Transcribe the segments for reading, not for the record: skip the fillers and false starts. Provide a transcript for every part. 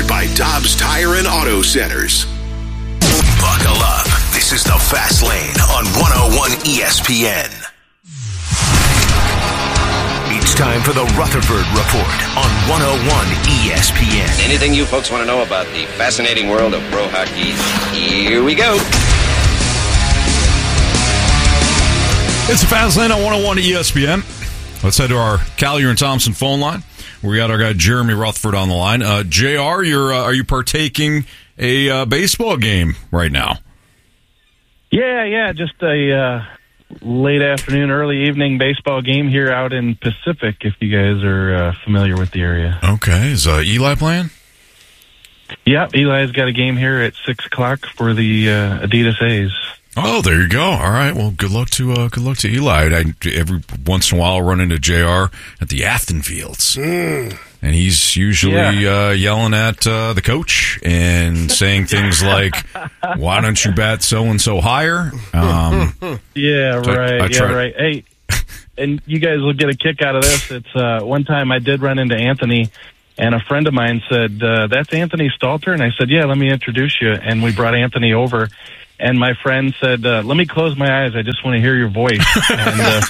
Powered by Dobbs Tire and Auto Centers. Buckle up. This is the Fast Lane on 101 ESPN. It's time for the Rutherford Report on 101 ESPN. Anything you folks want to know about the fascinating world of pro hockey, here we go. It's the Fast Lane on 101 ESPN. Let's head to our Collier and Thompson phone line. We got our guy Jeremy Rutherford on the line. JR, are you partaking a baseball game right now? Yeah, just a late afternoon, early evening baseball game here out in Pacific, if you guys are familiar with the area. Okay, is Eli playing? Yep, Eli's got a game here at 6 o'clock for the Adidas A's. Oh, there you go. All right. Well, good luck to Eli. Every once in a while, I'll run into JR at the Afton Fields, and he's usually yelling at the coach and saying things like, "Why don't you bat so and so higher?" Right. Hey, and you guys will get a kick out of this. It's one time I did run into Anthony, and a friend of mine said, "That's Anthony Stalter," and I said, "Yeah, let me introduce you." And we brought Anthony over. And my friend said, let me close my eyes. I just want to hear your voice. And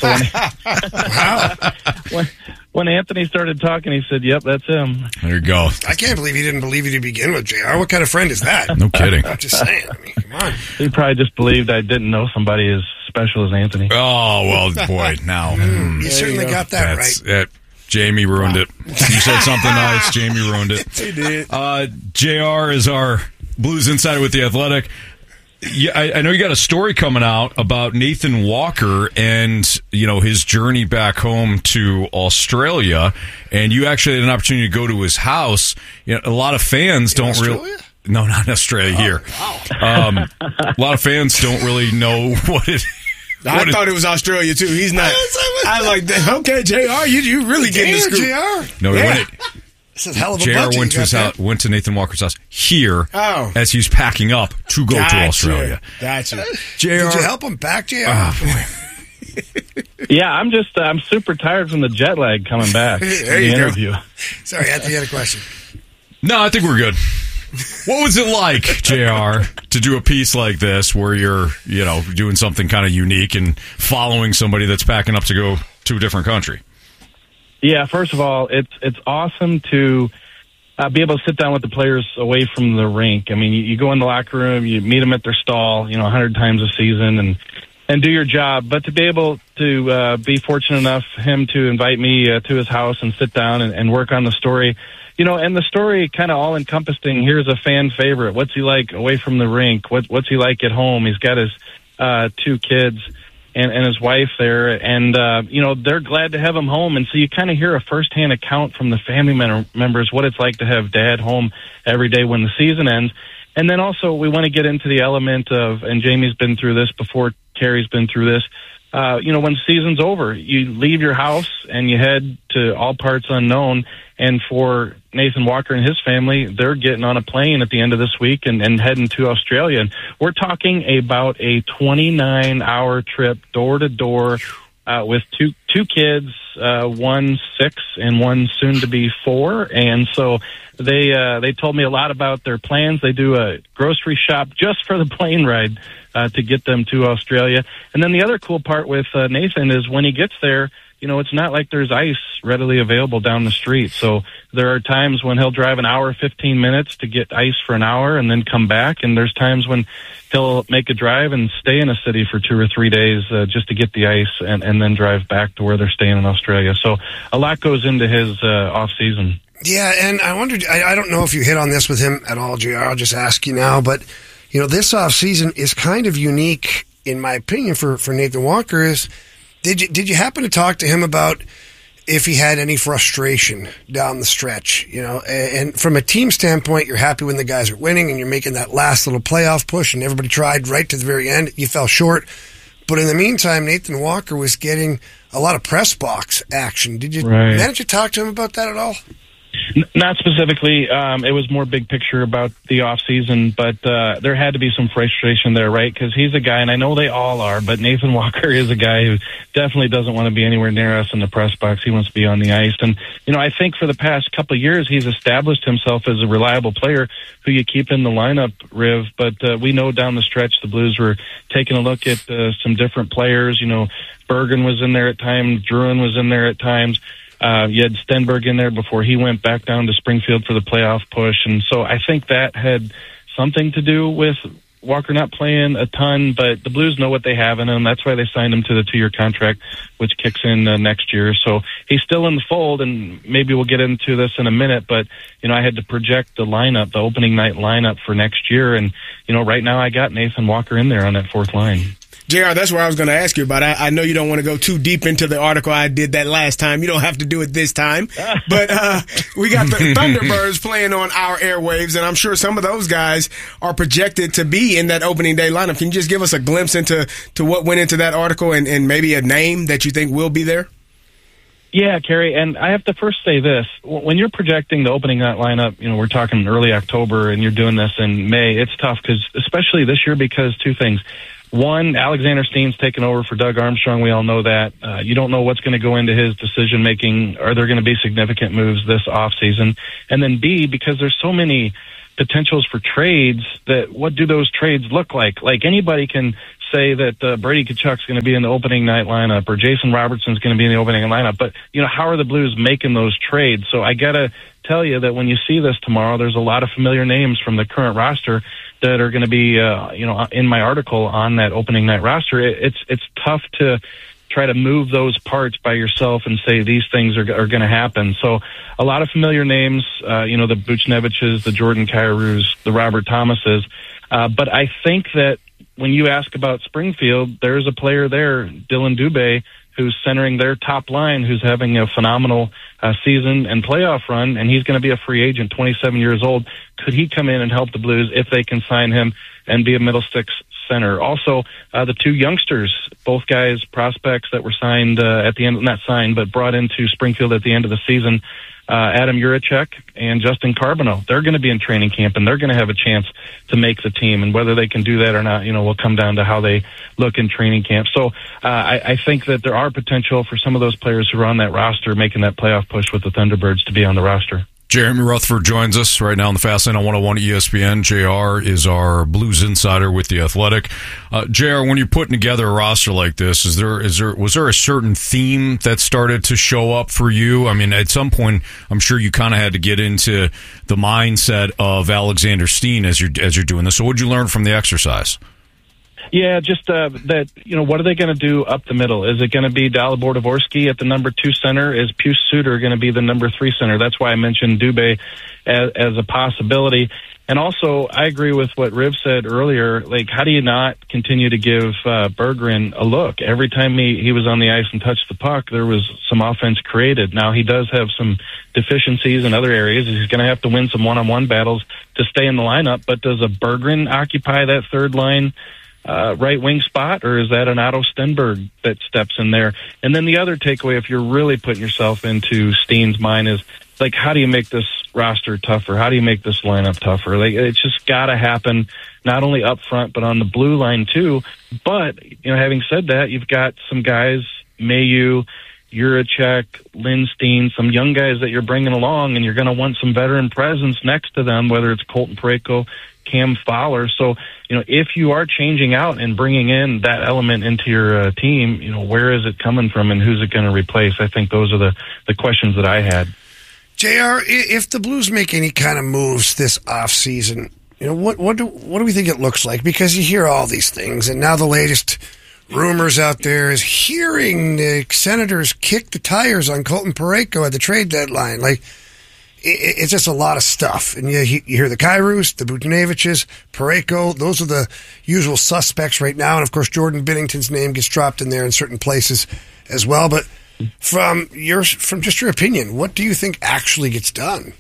so when Anthony started talking, he said, yep, that's him. There you go. I can't believe he didn't believe you to begin with, JR. What kind of friend is that? No kidding. I'm just saying. I mean, come on. He probably just believed I didn't know somebody as special as Anthony. Oh, well, boy, now. You certainly got that right. Jamie ruined it. You said something nice. Jamie ruined it. He did. JR is our Blues insider with The Athletic. Yeah, I know you got a story coming out about Nathan Walker and, his journey back home to Australia, and you actually had an opportunity to go to his house. A lot of fans don't really... No, not in Australia, here. Wow. A lot of fans don't really know what it... I thought it was Australia, too. He's not... I like that. Okay, JR, you really getting the scoop. JR. No, yeah. This is a hell of a JR went to Nathan Walker's house here as he was packing up to go to Australia. Gotcha. JR, did you help him back, JR? Yeah, I'm super tired from the jet lag coming back. There you interview. go. Sorry, Anthony, you had a question. No, I think we're good. What was it like, JR, to do a piece like this where you're, doing something kind of unique and following somebody that's packing up to go to a different country? Yeah, first of all, it's awesome to be able to sit down with the players away from the rink. I mean, you go in the locker room, you meet them at their stall, 100 times a season, and do your job. But to be able to be fortunate enough him to invite me to his house and sit down and work on the story, and the story kind of all encompassing. Here's a fan favorite. What's he like away from the rink? What's he like at home? He's got his 2 kids. And his wife there, and they're glad to have him home. And so you kind of hear a firsthand account from the family members what it's like to have dad home every day when the season ends. And then also we want to get into the element of, and Jamie's been through this before, Carrie's been through this. When the season's over, you leave your house and you head to all parts unknown. And for Nathan Walker and his family, they're getting on a plane at the end of this week and heading to Australia. And we're talking about a 29-hour trip door to door with two kids, one 6 and one soon to be 4. And so they told me a lot about their plans. They do a grocery shop just for the plane ride to get them to Australia. And then the other cool part with Nathan is when he gets there, it's not like there's ice readily available down the street. So there are times when he'll drive an hour, 15 minutes to get ice for an hour and then come back. And there's times when he'll make a drive and stay in a city for 2 or 3 days just to get the ice and then drive back to where they're staying in Australia. So a lot goes into his off season. Yeah, and I wondered, I don't know if you hit on this with him at all, JR. I'll just ask you now. But, this off season is kind of unique, in my opinion, for Nathan Walker. Did you happen to talk to him about if he had any frustration down the stretch? And from a team standpoint, you're happy when the guys are winning and you're making that last little playoff push and everybody tried right to the very end. You fell short. But in the meantime, Nathan Walker was getting a lot of press box action. Did you manage to talk to him about that at all? Not specifically. It was more big picture about the off season, but there had to be some frustration there, right? Because he's a guy, and I know they all are, but Nathan Walker is a guy who definitely doesn't want to be anywhere near us in the press box. He wants to be on the ice. And, I think for the past couple of years, he's established himself as a reliable player who you keep in the lineup, Riv. But we know down the stretch the Blues were taking a look at some different players. Bergen was in there at times. Druin was in there at times. You had Stenberg in there before he went back down to Springfield for the playoff push. And so I think that had something to do with Walker not playing a ton, but the Blues know what they have in him. That's why they signed him to the 2-year contract, which kicks in next year. So he's still in the fold, and maybe we'll get into this in a minute, but, I had to project the lineup, the opening night lineup for next year. And, right now I got Nathan Walker in there on that fourth line. JR, that's what I was going to ask you about. I know you don't want to go too deep into the article. I did that last time. You don't have to do it this time. But we got the Thunderbirds playing on our airwaves, and I'm sure some of those guys are projected to be in that opening day lineup. Can you just give us a glimpse into what went into that article and maybe a name that you think will be there? Yeah, Kerry, and I have to first say this. When you're projecting the opening night lineup, we're talking early October, and you're doing this in May, it's tough, because especially this year, because two things. One, Alexander Steen's taken over for Doug Armstrong. We all know that. You don't know what's going to go into his decision-making. Are there going to be significant moves this offseason? And then B, because there's so many potentials for trades, that what do those trades look like? Like, anybody can say that Brady Tkachuk's going to be in the opening night lineup, or Jason Robertson's going to be in the opening lineup. But, how are the Blues making those trades? So I got to tell you that when you see this tomorrow, there's a lot of familiar names from the current roster that are going to be, in my article on that opening night roster. It's tough to try to move those parts by yourself and say these things are going to happen. So a lot of familiar names, the Buchneviches, the Jordan Kyrous, the Robert Thomases. But I think that when you ask about Springfield, there's a player there, Dylan Dubé, who's centering their top line, who's having a phenomenal season and playoff run, and he's going to be a free agent, 27 years old. Could he come in and help the Blues if they can sign him and be a middle six center? Also, the two youngsters, both guys, prospects that were signed at the end, not signed, but brought into Springfield at the end of the season, Adam Juracek and Justin Carbonneau. They're going to be in training camp, and they're going to have a chance to make the team. And whether they can do that or not, will come down to how they look in training camp. So I think that there are potential for some of those players who are on that roster making that playoff push with the Thunderbirds to be on the roster. Jeremy Rutherford joins us right now on the Fast Lane on 101 ESPN. JR is our Blues insider with The Athletic. JR, when you're putting together a roster like this, was there a certain theme that started to show up for you? I mean, at some point, I'm sure you kind of had to get into the mindset of Alexander Steen as you're doing this. So what did you learn from the exercise? Yeah, just that, what are they going to do up the middle? Is it going to be Dalibor Dvorsky at the number 2 center? Is Pius Suter going to be the number 3 center? That's why I mentioned Dubé as a possibility. And also, I agree with what Riv said earlier. Like, how do you not continue to give Berggren a look? Every time he was on the ice and touched the puck, there was some offense created. Now, he does have some deficiencies in other areas. He's going to have to win some one-on-one battles to stay in the lineup. But does a Berggren occupy that third line right wing spot, or is that an Otto Stenberg that steps in there? And then the other takeaway, if you're really putting yourself into Steen's mind, is like, how do you make this roster tougher? How do you make this lineup tougher? Like, it's just got to happen, not only up front, but on the blue line too. But, having said that, you've got some guys, Mayu, Juracek, Lynn Steen, some young guys that you're bringing along, and you're going to want some veteran presence next to them, whether it's Colton Parayko, Cam Fowler. So, if you are changing out and bringing in that element into your team, where is it coming from and who's it going to replace? I think those are the questions that I had. JR, if the Blues make any kind of moves this offseason, what do we think it looks like? Because you hear all these things, and now the latest rumors out there is hearing the Senators kick the tires on Colton Parayko at the trade deadline. Like, it's just a lot of stuff. And you hear the Kyrous, the Buchneviches, Parayko. Those are the usual suspects right now. And, of course, Jordan Binnington's name gets dropped in there in certain places as well. But from just your opinion, what do you think actually gets done?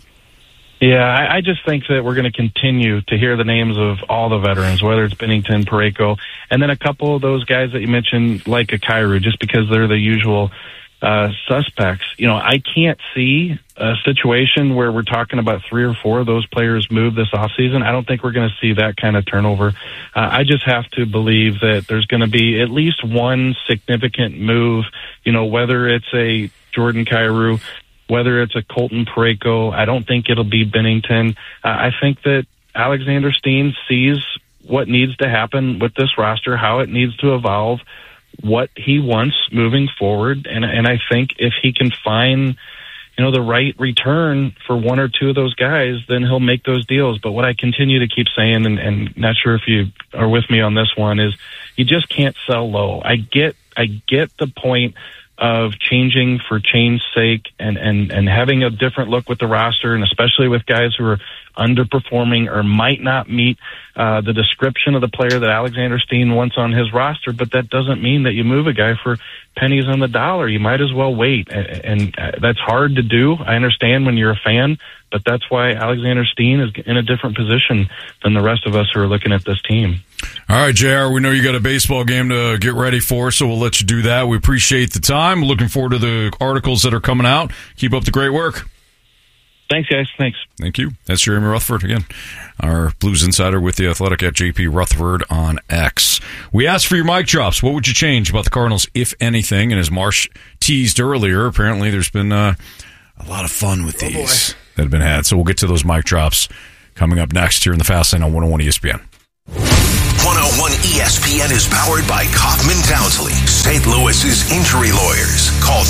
Yeah, I just think that we're going to continue to hear the names of all the veterans, whether it's Binnington, Parayko, and then a couple of those guys that you mentioned, like a Kyrou, just because they're the usual suspects. I can't see a situation where we're talking about 3 or 4 of those players move this offseason. I don't think we're going to see that kind of turnover. I just have to believe that there's going to be at least one significant move, whether it's a Jordan Kyrou, whether it's a Colton Parayko. I don't think it'll be Bennington. I think that Alexander Steen sees what needs to happen with this roster, how it needs to evolve, what he wants moving forward. And I think if he can find, the right return for 1 or 2 of those guys, then he'll make those deals. But what I continue to keep saying, and not sure if you are with me on this one, is you just can't sell low. I get the point of changing for change's sake and having a different look with the roster, and especially with guys who are underperforming or might not meet the description of the player that Alexander Steen wants on his roster. But that doesn't mean that you move a guy for pennies on the dollar. You might as well wait. And that's hard to do. I understand when you're a fan, but that's why Alexander Steen is in a different position than the rest of us who are looking at this team. All right, JR, we know you got a baseball game to get ready for, so we'll let you do that. We appreciate the time. Looking forward to the articles that are coming out. Keep up the great work. Thanks, guys. Thanks. Thank you. That's Jeremy Rutherford again, our Blues insider with The Athletic at JP Rutherford on X. We asked for your mic drops. What would you change about the Cardinals, if anything? And as Marsh teased earlier, apparently there's been a lot of fun with these that have been had. So we'll get to those mic drops coming up next here in the Fast Lane on 101 ESPN. 101 ESPN is powered by Kaufman Townsley, St. Louis's injury lawyers. Call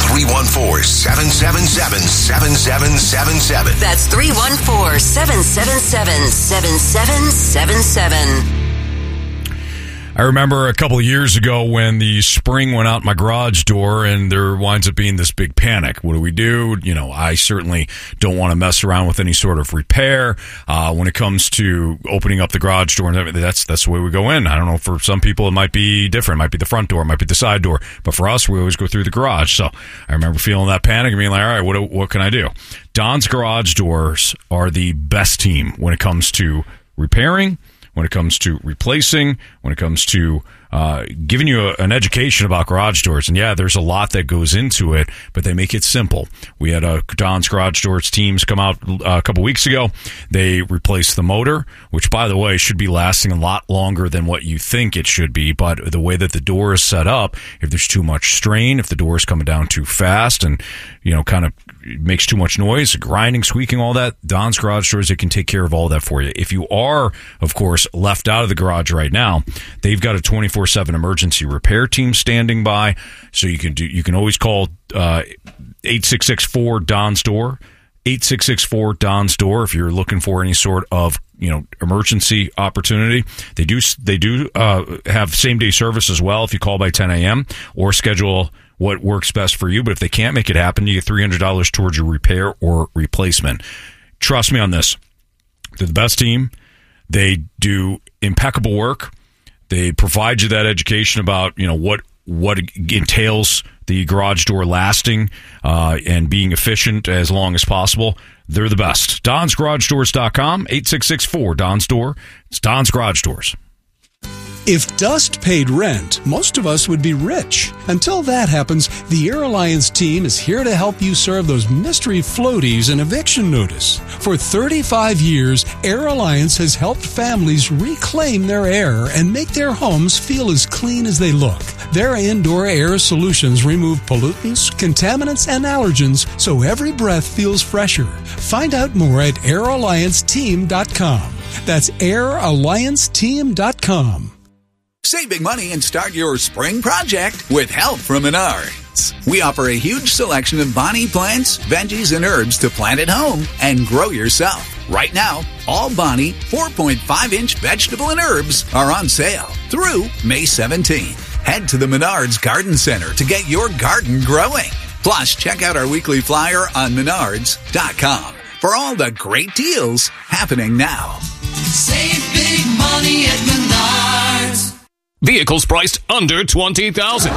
314-777-7777. That's 314-777-7777. I remember a couple of years ago when the spring went out my garage door and there winds up being this big panic. What do we do? I certainly don't want to mess around with any sort of repair. When it comes to opening up the garage door and everything, that's the way we go in. I don't know, for some people it might be different. It might be the front door, it might be the side door. But for us, we always go through the garage. So I remember feeling that panic and being like, all right, what can I do? Don's Garage Doors are the best team when it comes to repairing, when it comes to replacing, when it comes to giving you an education about garage doors. And yeah, there's a lot that goes into it, but they make it simple. We had Don's Garage Doors teams come out a couple weeks ago. They replaced the motor, which, by the way, should be lasting a lot longer than what you think it should be. But the way that the door is set up, if there's too much strain, if the door is coming down too fast and, kind of makes too much noise, grinding, squeaking, all that, Don's Garage Doors, they can take care of all that for you. If you are, of course, left out of the garage right now, they've got a 24/7 emergency repair team standing by, so you can always call 866-4-DON's Door, 866-4-DON's Door if you're looking for any sort of emergency opportunity. They do have same day service as well if you call by 10 a.m. or schedule what works best for you. But if they can't make it happen, you get $300 towards your repair or replacement. Trust me on this. They're the best team. They do impeccable work. They provide you that education about what entails the garage door lasting and being efficient as long as possible. They're the best. DonsGarageDoors.com, 866-4-DON's Door. It's Don's Garage Doors. If dust paid rent, most of us would be rich. Until that happens, the Air Alliance team is here to help you serve those mystery floaties and eviction notice. For 35 years, Air Alliance has helped families reclaim their air and make their homes feel as clean as they look. Their indoor air solutions remove pollutants, contaminants, and allergens so every breath feels fresher. Find out more at airallianceteam.com. That's airallianceteam.com. Save big money and start your spring project with help from Menards. We offer a huge selection of Bonnie plants, veggies, and herbs to plant at home and grow yourself. Right now, all Bonnie 4.5-inch vegetable and herbs are on sale through May 17th. Head to the Menards Garden Center to get your garden growing. Plus, check out our weekly flyer on Menards.com for all the great deals happening now. Save big money at Menards. Vehicles priced under $20,000.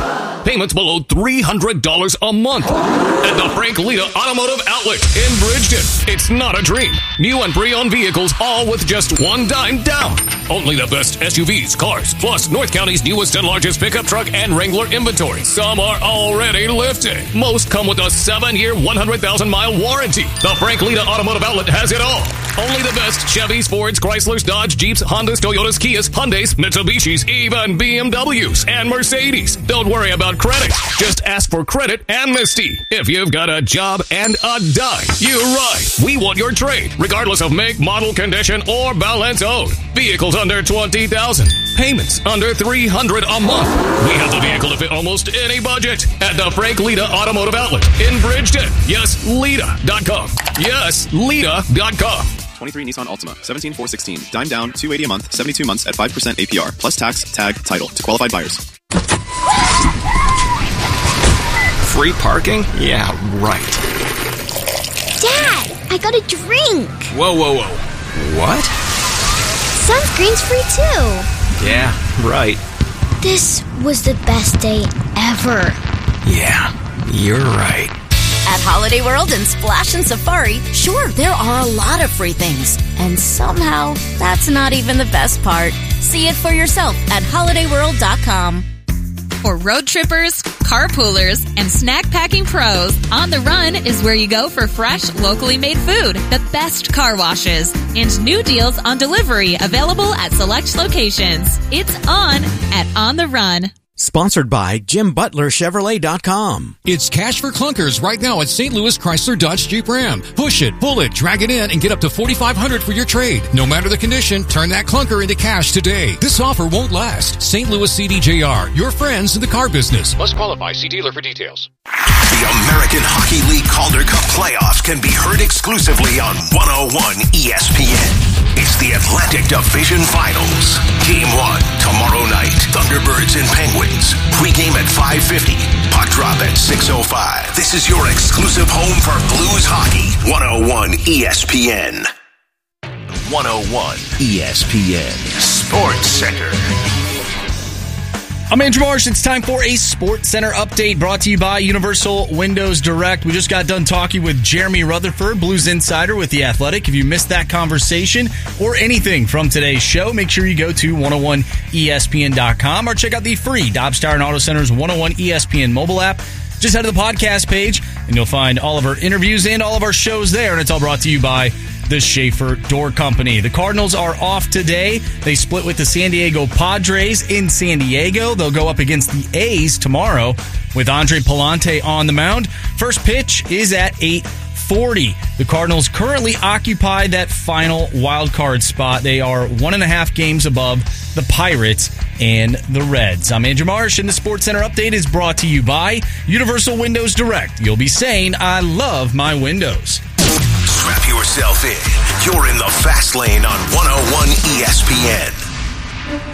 payments below $300 a month. At the Frank Lita Automotive Outlet in Bridgeton. It's not a dream. New and pre-owned vehicles, all with just one dime down. Only the best SUVs, cars, plus North County's newest and largest pickup truck and Wrangler inventory. Some are already lifted. Most come with a 7-year, 100,000-mile warranty. The Frank Lita Automotive Outlet has it all. Only the best Chevys, Fords, Chryslers, Dodge, Jeeps, Hondas, Toyotas, Kias, Hyundais, Mitsubishis, even BMWs and Mercedes. Don't worry about credit. Just ask for credit amnesty. If you've got a job and a dime, you're right. We want your trade, regardless of make, model, condition, or balance owed. Vehicles under $20,000. Payments under $300 a month. We have the vehicle to fit almost any budget at the Frank Lita Automotive Outlet in Bridgeton. Yes, Lita.com. Yes, Lita.com. 23 Nissan Altima, 17,416. Dime down, $280 a month, 72 months at 5% APR, plus tax, tag, title to qualified buyers. Free parking? Yeah, right. Dad, I got a drink. Whoa. What? Sunscreen's free too. Yeah, right. This was the best day ever. Yeah, you're right. At Holiday World and Splash and Safari, sure, there are a lot of free things. And somehow, that's not even the best part. See it for yourself at holidayworld.com. For road trippers, carpoolers, and snack packing pros, On the Run is where you go for fresh, locally made food, the best car washes, and new deals on delivery available at select locations. It's on at On the Run. Sponsored by JimButlerChevrolet.com. It's cash for clunkers right now at St. Louis Chrysler Dodge Jeep Ram. Push it, pull it, drag it in, and get up to $4,500 for your trade. No matter the condition, turn that clunker into cash today. This offer won't last. St. Louis CDJR, your friends in the car business. Must qualify. See dealer for details. The American Hockey League Calder Cup playoffs can be heard exclusively on 101 ESPN. It's the Atlantic Division Finals. Game 1, tomorrow night. Thunderbirds and Penguins. Pre-game at 5:50. Puck drop at 6:05. This is your exclusive home for Blues hockey. 101 ESPN. 101 ESPN. Sports Center. I'm Andrew Marsh. It's time for a Sports Center update brought to you by Universal Windows Direct. We just got done talking with Jeremy Rutherford, Blues Insider with The Athletic. If you missed that conversation or anything from today's show, make sure you go to 101ESPN.com or check out the free Dobbs Tire and Auto Center's 101 ESPN mobile app. Just head to the podcast page, and you'll find all of our interviews and all of our shows there, and it's all brought to you by the Schaefer Door Company. The Cardinals are off today. They split with the San Diego Padres in San Diego. They'll go up against the A's tomorrow with Andre Pallante on the mound. First pitch is at 8:40. The Cardinals currently occupy that final wild card spot. They are 1.5 games above the Pirates and the Reds. I'm Andrew Marsh, and the Sports Center update is brought to you by Universal Windows Direct. You'll be saying, I love my windows. Strap yourself in. You're in the fast lane on 101 ESPN.